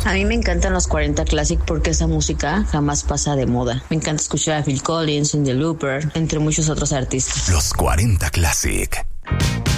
A mí me encantan los 40 Classic porque esa música jamás pasa de moda. Me encanta escuchar a Phil Collins, Cyndi Lauper, entre muchos otros artistas. Los 40 Classic.